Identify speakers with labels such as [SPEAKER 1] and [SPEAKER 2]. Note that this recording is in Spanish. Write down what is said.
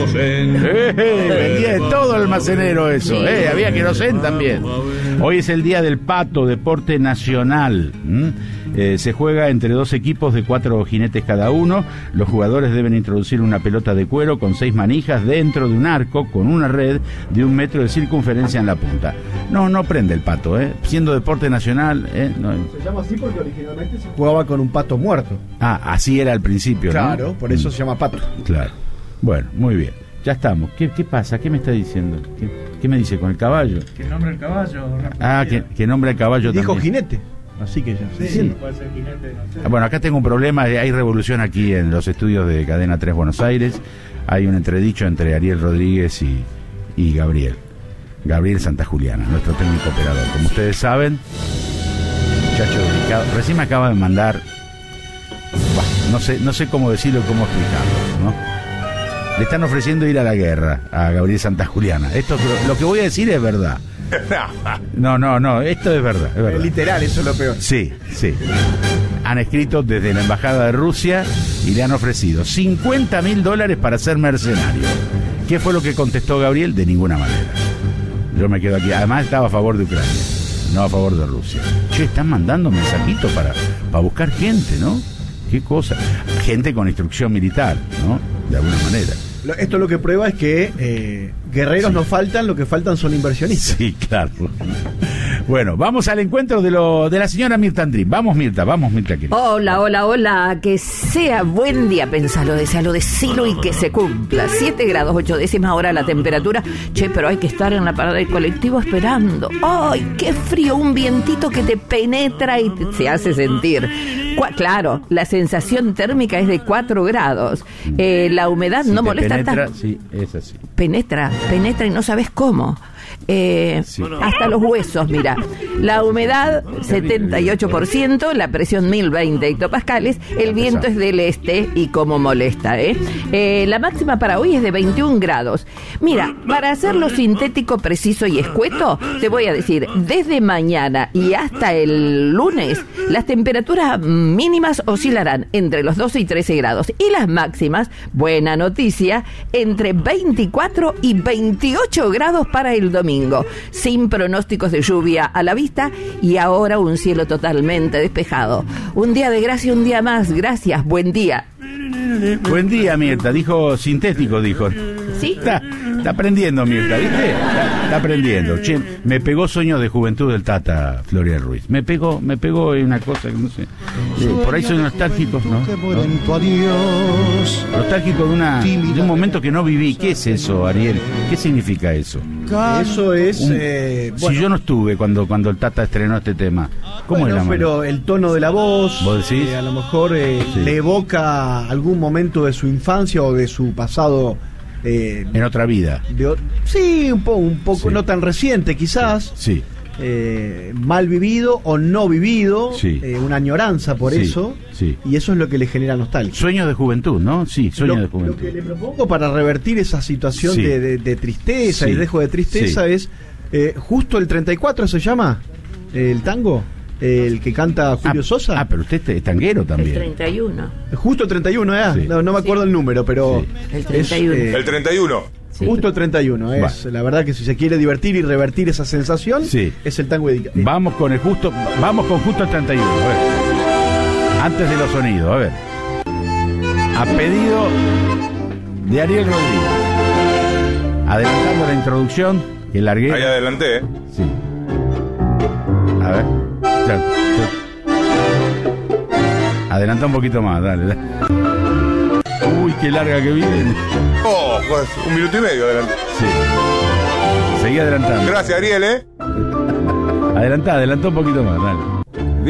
[SPEAKER 1] Vendía de todo el almacenero eso, había querosén también. Hoy es el día del pato, deporte nacional. Se juega entre dos equipos de 4 jinetes cada uno. Los jugadores deben introducir una pelota de cuero con 6 manijas dentro de un arco con una red de 1 metro de circunferencia en la punta. No prende el pato, siendo deporte nacional. No.
[SPEAKER 2] Se llama así porque originalmente se jugaba con un pato muerto.
[SPEAKER 1] Así era al principio,
[SPEAKER 2] claro,
[SPEAKER 1] ¿no?
[SPEAKER 2] por eso se llama pato.
[SPEAKER 1] Claro. Bueno, muy bien. Ya estamos. ¿Qué pasa? ¿Qué me está diciendo? ¿Qué me dice con el caballo?
[SPEAKER 3] Que nombre el caballo.
[SPEAKER 1] Que nombre el caballo
[SPEAKER 2] dijo
[SPEAKER 1] también.
[SPEAKER 2] jinete. Así que ya.
[SPEAKER 3] Sí, puede ser jinete, no sé.
[SPEAKER 1] Bueno, acá tengo un problema. Hay revolución aquí en los estudios de Cadena 3 Buenos Aires. Hay un entredicho entre Ariel Rodríguez y Gabriel Santa Juliana, nuestro técnico operador. Como ustedes saben, muchacho delicado. Recién me acaba de mandar. No sé cómo decirlo, cómo explicarlo, ¿no? Le están ofreciendo ir a la guerra a Gabriel Santa Juliana. Esto, lo que voy a decir es verdad. No, esto es verdad. Es verdad.
[SPEAKER 2] Literal, eso es lo peor.
[SPEAKER 1] Sí. Han escrito desde la embajada de Rusia y le han ofrecido $50.000 para ser mercenario. ¿Qué fue lo que contestó Gabriel? De ninguna manera. Yo me quedo aquí. Además estaba a favor de Ucrania, no a favor de Rusia. Che, están mandando mensajitos para buscar gente, ¿no? Qué cosa. Gente con instrucción militar, ¿no? De alguna manera.
[SPEAKER 2] Esto lo que prueba es que guerreros no faltan, lo que faltan son inversionistas.
[SPEAKER 1] Sí, claro. Bueno, vamos al encuentro de la señora Mirta Andrín. Vamos, Mirta, querida.
[SPEAKER 4] Hola. Que sea buen día, pensalo, desealo, decilo y que se cumpla. 7 grados 8 décimas ahora la temperatura. Che, pero hay que estar en la parada del colectivo esperando. ¡Ay, qué frío! Un vientito que te penetra y se hace sentir. Claro, la sensación térmica es de 4 grados. La humedad no molesta tanto.
[SPEAKER 1] Sí, es así.
[SPEAKER 4] Penetra y no sabes cómo. Hasta los huesos, mira. La humedad 78%, la presión 1020 hectopascales, el viento es del este y como molesta, la máxima para hoy es de 21 grados. Mira, para hacerlo sintético, preciso y escueto, te voy a decir, desde mañana y hasta el lunes, las temperaturas mínimas oscilarán entre los 12 y 13 grados y las máximas, buena noticia, entre 24 y 28 grados para el domingo, sin pronósticos de lluvia a la vista y ahora un cielo totalmente despejado. Un día de gracia, un día más. Gracias, buen día.
[SPEAKER 1] Buen día, Mirta. Dijo sintético, dijo.
[SPEAKER 4] ¿Sí?
[SPEAKER 1] Está aprendiendo, Mirta, ¿viste? Está aprendiendo. Che, me pegó Sueños de Juventud del Tata Florian Ruiz. Me pegó en una cosa que no sé. Por ahí soy nostálgico, ¿no? Nostálgico de un momento que no viví. ¿Qué es eso, Ariel? ¿Qué significa eso?
[SPEAKER 2] Eso es...
[SPEAKER 1] Si yo no estuve cuando el Tata estrenó este tema. ¿Cómo es la manera?
[SPEAKER 2] Pero el tono de la voz,
[SPEAKER 1] ¿vos decís?
[SPEAKER 2] a lo mejor
[SPEAKER 1] sí,
[SPEAKER 2] le evoca algún momento de su infancia o de su pasado...
[SPEAKER 1] en otra vida.
[SPEAKER 2] Sí, un poco
[SPEAKER 1] Sí.
[SPEAKER 2] no tan reciente quizás.
[SPEAKER 1] Sí.
[SPEAKER 2] Mal vivido o no vivido,
[SPEAKER 1] Sí.
[SPEAKER 2] una añoranza por
[SPEAKER 1] Sí,
[SPEAKER 2] eso,
[SPEAKER 1] sí.
[SPEAKER 2] y eso es lo que le genera nostalgia.
[SPEAKER 1] Sueños de juventud, ¿no? Sí, sueños de
[SPEAKER 2] Lo
[SPEAKER 1] juventud.
[SPEAKER 2] que le propongo para revertir esa situación
[SPEAKER 1] Sí.
[SPEAKER 2] de tristeza
[SPEAKER 1] Sí.
[SPEAKER 2] y dejo de tristeza
[SPEAKER 1] Sí.
[SPEAKER 2] es justo el 34 se llama el tango, el que canta Julio Sosa.
[SPEAKER 1] Pero usted es tanguero también.
[SPEAKER 4] El 31.
[SPEAKER 2] Justo el 31,
[SPEAKER 1] Sí.
[SPEAKER 2] no me acuerdo el número, pero
[SPEAKER 1] Sí.
[SPEAKER 4] El 31.
[SPEAKER 5] El 31.
[SPEAKER 4] Sí.
[SPEAKER 2] justo el 31 es. La verdad que si se quiere divertir y revertir esa sensación,
[SPEAKER 1] Sí.
[SPEAKER 2] es el tango dedicado.
[SPEAKER 1] Vamos con justo el 31, a ver. Antes de los sonidos, a ver. A pedido de Ariel Rodríguez. Adelantando la introducción, que largué.
[SPEAKER 5] Ahí adelanté.
[SPEAKER 1] Sí. A ver. Adelanta un poquito más, dale. Uy, qué larga que viene.
[SPEAKER 5] Oh, pues 1 minuto y medio adelanté.
[SPEAKER 1] Sí. Seguí adelantando.
[SPEAKER 5] Gracias, Ariel,
[SPEAKER 1] Adelantá un poquito más, dale.